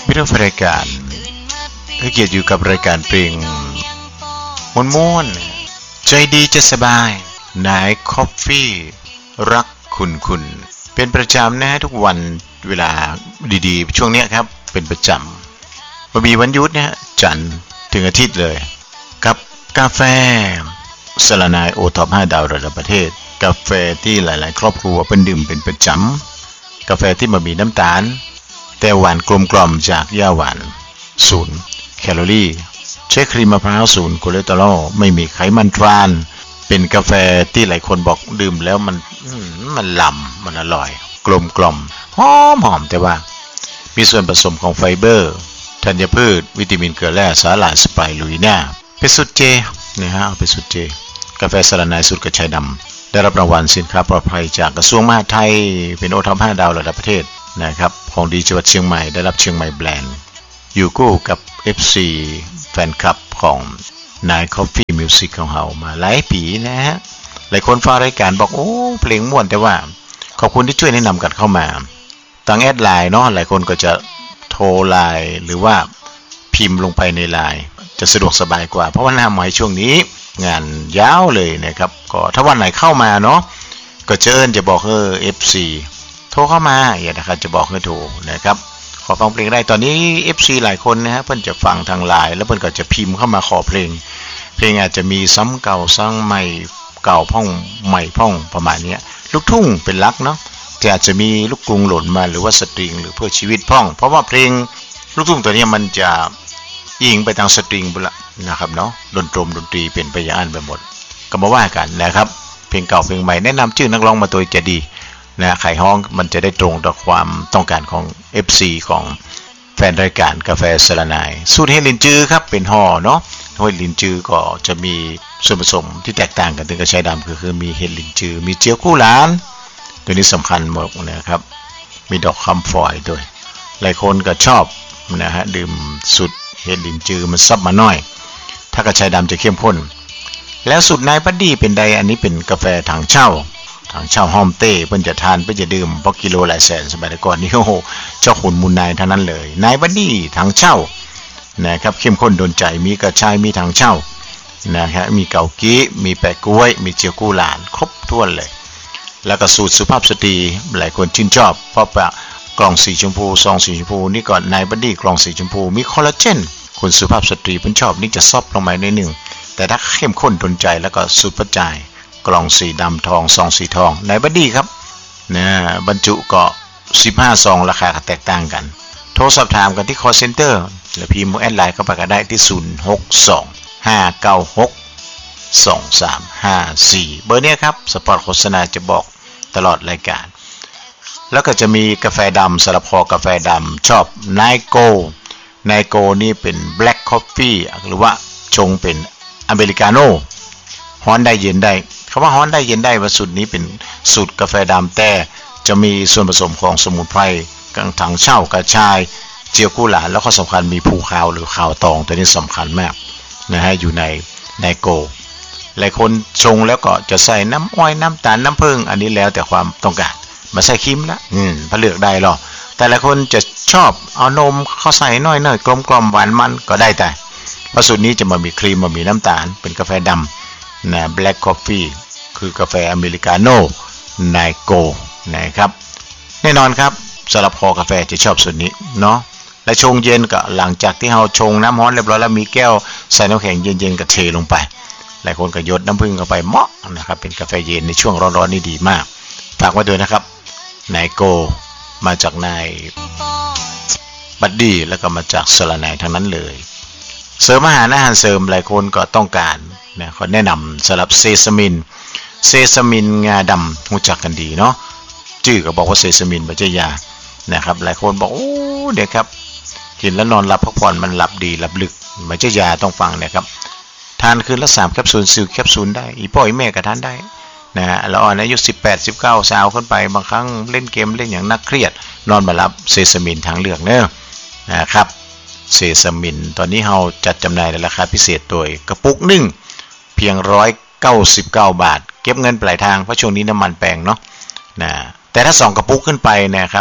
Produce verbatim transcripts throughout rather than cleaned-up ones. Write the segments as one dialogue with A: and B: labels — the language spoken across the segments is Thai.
A: พี่น้องรายการให้เกียรติอยู่กับรายการเพลงม้วนๆใจดีจะสบายนายคอฟฟี่รักคุณคุณเป็นประจำนะทุกวันเวลาดีๆช่วงนี้ครับเป็นประจำมามีวันหยุดนะจันทร์ถึงอาทิตย์เลยกับกาแฟสลานายโอท็อปห้าดาวระดับประเทศกาแฟที่หลายๆครอบครัวเป็นดื่มเป็นประจำกาแฟที่มามีน้ำตาลแต่หวานกลมกล่อมจากหญ้าหวานศูนย์แคลอรี่ใช้ครีมมะพร้าวศูนย์คอเลสเตอรอลไม่มีไขมันทรานเป็นกาแฟที่หลายคนบอกดื่มแล้วมันมันล้ำมันอร่อยกลมกล่อมหอมหอมแต่ว่ามีส่วนผสมของไฟเบอร์ธัญพืชวิตามินเกลือแร่สาหร่ายสไปรูลิน่าเป็นสูตรเจนะฮะเอาเป็นสูตรเจกาแฟสลานายสูตรกระชายดำได้รับรางวัลสินค้าปลอดภัยจากกระทรวงมหาดไทยเป็นโอท็อปห้าดาวระดับประเทศนะครับของดีจังหวัดเชียงใหม่ได้รับเชียงใหม่แบรนด์อยู่คู่กับ เอฟ ซี แฟนคลับของนาย Coffee Music ของเรามาหลายปีนะฮะหลายคนฟังรายการบอกโอ้เพลงม่วนแต่ว่าขอบคุณที่ช่วยแนะนำกันเข้ามาทางแอดไลน์เนาะหลายคนก็จะโทรไลน์หรือว่าพิมพ์ลงไปในไลน์จะสะดวกสบายกว่าเพราะว่าหน้าใหม่ช่วงนี้งานยาวเลยนะครับก็ถ้าวันไหนเข้ามาเนาะก็เชิญจะบอกเออ เอฟ ซี โทรเข้ามาอย่านะครับจะบอกให้โทรนะครับขอฟังเพลงได้ตอนนี้ เอฟ ซี หลายคนนะฮะเพิ่นจะฟังทางไลน์แล้วเพิ่นก็จะพิมพ์เข้ามาขอเพลงเพลงอาจจะมีซ้ำเก่าซ้ำใหม่เก่าพ่องใหม่พ่องประมาณนี้ลูกทุ่งเป็นหลักเนาะแต่อาจจะมีลูกกรุงหล่นมาหรือว่าสตริงหรือเพื่อชีวิตพ่องเพราะว่าเพลงลูกทุ่งตัวนี้มันจะยิงไปทางสตริงบุละนะครับเนาะดนตรีดนตรีเป็นไปอย่างนั้นไปหมดก็มาว่ากันนะครับเพลงเก่าเพลงใหม่แนะนำชื่อนักร้องมาตัวจะดีนะไขห้องมันจะได้ตรงต่อความต้องการของ เอฟ ซี ของแฟนรายการกาแฟสลานายสูตรเฮลินจือครับเป็นห่อเนาะเฮลินจือก็จะมีส่วนผสมที่แตกต่างกันถึงกระชายดำคือคือมีเฮลินจือมีเจียวกู้หลานตัวนี้สำคัญหมดนะครับมีดอกคำฝอยด้วยหลายคนก็ชอบนะฮะดื่มสูตรเฮลินจือมันซับมาหน่อยถ้ากระชายดำจะเข้มข้นแล้วสูตรนายบัดดี้เป็นใดอันนี้เป็นกาแฟถังเช่าทางเช่าห้อมเต้เพิ่นจะทานเพิ่นจะดื่มเพราะกิโลหลายแสนสมัยก่อนนี่โอ้โหเจ้าขุนมูลนายทั้งนั้นเลยนายบัดดี้ทางเช่านะครับเข้มข้นโดนใจมีกระชายมีทางเช่านะครับมีเกากี้มีแปะกล้วยมีเจียวกู้หลานครบถ้วนเลยแล้วก็สูตรสุภาพสตรีหลายคนชื่นชอบเพราะว่ากล่องสีชมพูซองสีชมพูนี่ก่อนนายบัดดี้กล่องสีชมพูมีคอลลาเจนคนสุภาพสตรีเพิ่นชอบนี่จะซอฟลงมาหน่อยนึงแต่ถ้าเข้มข้นโดนใจแล้วก็สูตรประจายกล่องสีดำทองซองสีทองนายบัดดี้ครับนะบรรจุก็สิบห้าซองราคาแตกต่างกันโทรสอบถามกันที่ call center หรือพิมพ์แอดไลน์เข้าไปก็ได้ที่ศูนย์ หก สอง ห้า เก้า หก สอง สาม ห้า สี่เบอร์นี้ครับสปอตโฆษณาจะบอกตลอดรายการแล้วก็จะมีกาแฟดำสลับคอกาแฟดำชอบไนโกไนโกนี่เป็น black coffee หรือว่าชงเป็นอเมริกาโน่ฮ้อนได้เย็นได้คำว่าฮ้อนได้เย็นได้ว่าสูตรนี้เป็นสูตรกาแฟดำแต่จะมีส่วนผสมของสมุนไพรกังถังเช่ากระชายเจียวกู้หลานแล้วก็สำคัญมีภูคาวหรือขาวตองตัวนี้สำคัญมากนะฮะอยู่ในไนโกหลายคนชงแล้วก็จะใส่น้ำอ้อยน้ำตาลน้ำผึ้งอันนี้แล้วแต่ความต้องการมาใส่ครีมละอืมพอเลือกได้หรอแต่หลายคนจะชอบเอานมเข้าใส่น้อยๆกลมๆหวานมันก็ได้แต่เพราะสูตรนี้จะมามีครีมมามีน้ำตาลเป็นกาแฟดำนะ black coffee คือกาแฟอเมริกาโน่ไนโกนะครับแน่นอนครับสำหรับคอกาแฟจะชอบสูตรนี้เนาะและชงเย็นก็หลังจากที่เราชงน้ำร้อนเรียบร้อยแล้วมีแก้วใส่น้ำแข็งเย็นๆก็เทลงไปหลายคนก็หยดน้ำผึ้งเข้าไปเหมาะนะครับเป็นกาแฟเย็นในช่วงร้อนๆนี่ดีมากฝากไว้ด้วยนะครับไนโกมาจากนายบัดดี้แล้วก็มาจากสลานายทั้งนั้นเลยเสริมอาหารอาหารเสริมหลายคนก็ต้องการนะเขาแนะนำสำหรับเซซามินเซซามินงาดำรู้จักกันดีเนาะชื่อก็บอกว่าเซซามินปัจจัยยานะครับหลายคนบอกโอ้เด็กครับกินแล้วนอนหลับพักผ่อนมันหลับดีหลับลึกปัจจัยยาต้องฟังนะครับทานคืนละสามแคปซูลสิบแคปซูลได้อีพ่ออีแม่ก็ทานได้นะฮะแล้วอ่อนอายุสิบแปด สิบเก้าสาวขึ้นไปบางครั้งเล่นเกมเล่นอย่างนักเครียดนอนมาหลับเซซามินทางเลือกเนอะนะครับเซซามินตอนนี้เราจัดจำหน่ายในราคาพิเศษโดยกระปุกหนึ่งเพียงหนึ่งร้อยเก้าสิบเก้าบาทเก็บเงินปลายทางเพราะช่วงนี้น้ำมันแพงเนาะนะแต่ถ้าสองกระปุกขึ้นไปนะครับ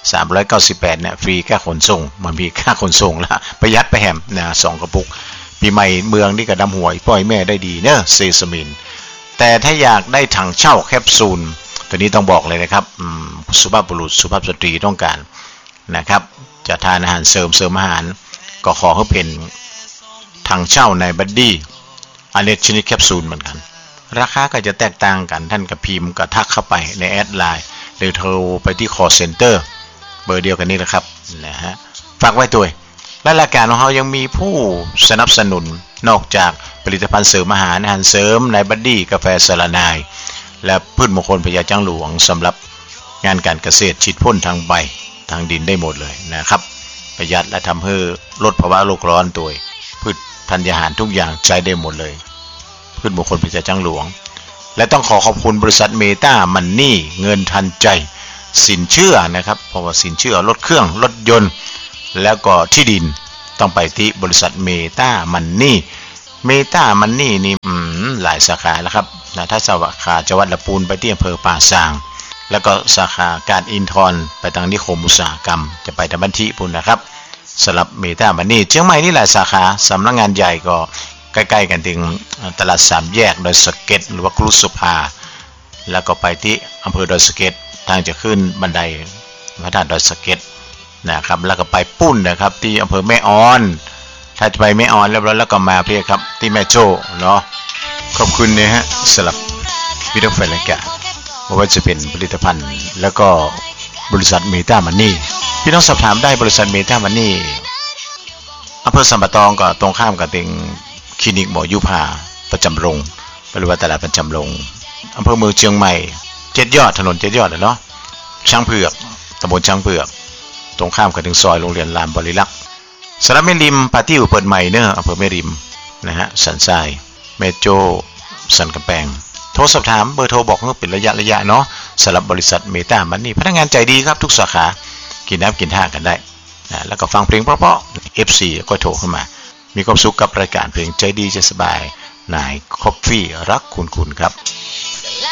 A: สามร้อยเก้าสิบแปดเนี่ยฟรีค่าขนส่งมันมีค่าขนส่งแล้วประหยัดไปแหมนะสองกระปุกปีใหม่เมืองนี่ก็ดำหัวปล่อยแม่ได้ดีเนอะเซซามินแต่ถ้าอยากได้ถังเช่าแคปซูลตัวนี้ต้องบอกเลยนะครับสุภาพบุรุษสุภาพสตรีต้องการนะครับจะทานอาหารเสริมเสริมอาหารก็ขอให้เป็นถังเช่าในบัดดี้อันนี้ชนิดแคปซูลเหมือนกันราคาก็จะแตกต่างกันท่านกับพิมพ์ก็ทักเข้าไปในแอดไลน์หรือโทรไปที่ call center เบอร์เดียวกันนี้แหละครับนะฮะฝากไว้ด้วยและรายการของเรายังมีผู้สนับสนุนนอกจากผลิตภัณฑ์เสริมอาหารอาหารเสริมในบัดดี้กาแฟสลานายและพืชมงคลพญาจังหลวงสำหรับงานการเกษตรฉีดพ่นทางใบทางดินได้หมดเลยนะครับประหยัดและทำให้ลดภาวะโลกร้อนตัวพืชธัญญาหารทุกอย่างใช้ได้หมดเลยพืชมงคลพญาจังหลวงและต้องขอขอบคุณบริษัทเมตามันนี่เงินทันใจสินเชื่อนะครับเพราะว่าสินเชื่อรถเครื่องรถยนต์แล้วก็ที่ดินต้องไปที่บริษัทเมตามันนี่เมตามันนี่นี่หลายสาขาแล้วครับนะถ้าสาขาจังหวัดลำพูนไปที่อำเภอป่าซางแล้วก็สาขาการอินทรไปทางนิคมอุตสาหกรรมจะไปทางบันทิปุ่นนะครับสำหรับเมตามันนี่เชียงใหม่นี่หลายสาขาสำนักงานใหญ่ก็ใกล้ๆกันถึงตลาดสามแยกดอยสะเก็ดหรือว่ากรุสุภาแล้วก็ไปที่อำเภอดอยสะเก็ดทางจะขึ้นบันไดพระธาตุดอยสะเก็ดนะครับแล้วก็ไปปุ้นนะครับที่อำเภอแม่ออนถ้าจะไปแม่ออนแล้วแล้วก็มาเพียครับที่แม่โจ้เนาะขอบคุณนะฮะสำหรับวิดีโอแฟนรายการว่าจะเป็นผลิตภัณฑ์แล้วก็บริษัทเมตามันนี่พี่น้องสอบถามได้บริษัทเมตามันนี่อำเภอสัมปะตองก็ตรงข้ามกับติงคลินิกหมอยุพาประจำโรงหรือว่าตลาดประจำโรงอำเภอเมืองเชียงใหม่เจ็ดยอดถนนเจ็ดยอดเนาะช้างเผือกตำบลช้างเผือกตรงข้ามกับถึงซอยโรงเรียนลามบริลักษ์สระแม่ริมปาติ้วเปิดใหม่เนอะอำเภอแม่ริมนะฮะสันทรายแม่โจ้สันกำแพงโทรสอบถามเบอร์โทรบอกเพื่อเป็นระยะระยะเนาะสำหรับบริษัทเมตามันนี่พนักงานใจดีครับทุกสาขากินน้ำกินท่ากันได้นะแล้วก็ฟังเพลงเพราะๆ เอฟ ซี ก็โทรเข้ามามีความสุขกับรายการเพลงใจดีใจสบายนายคอฟฟี่รักคุณคุณครับ